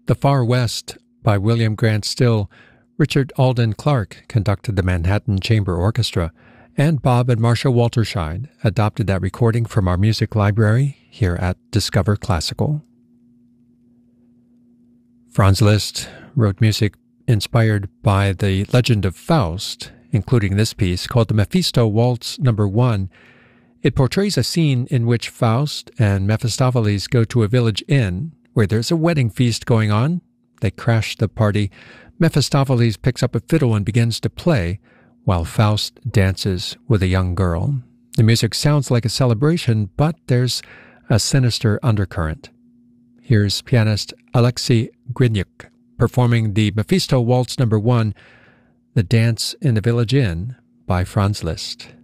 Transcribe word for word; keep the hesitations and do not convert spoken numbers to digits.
The Far West by William Grant Still. Richard Alden Clark conducted the Manhattan Chamber Orchestra, and Bob and Marcia Walterscheid adopted that recording from our music library here at Discover Classical. Franz Liszt wrote music inspired by the legend of Faust, including this piece called the Mephisto Waltz Number One. It portrays a scene in which Faust and Mephistopheles go to a village inn where there's a wedding feast going on. They crash the party. Mephistopheles picks up a fiddle and begins to play, while Faust dances with a young girl. The music sounds like a celebration, but there's a sinister undercurrent. Here's pianist Alexei Grinyuk performing the Mephisto Waltz Number One, The Dance in the Village Inn by Franz Liszt.